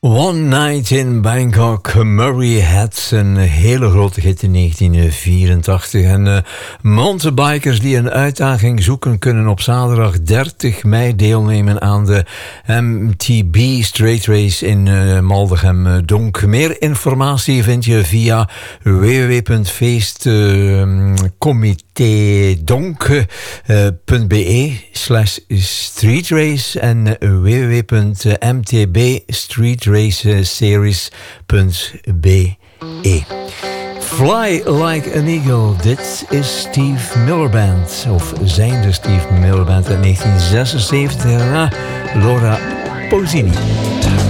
One Night in Bangkok. Murray had een hele grote hit in 1984. En mountainbikers die een uitdaging zoeken kunnen op zaterdag 30 mei deelnemen aan de MTB Straight Race in Maldegem-Donk. Meer informatie vind je via www.feestcomité-donk.be/streetrace en www.mtbstreetraceseries.be. Fly Like an Eagle. Dit is Steve Miller Band, of zijn de Steve Miller Band uit 1976. Daarna Laura Pausini.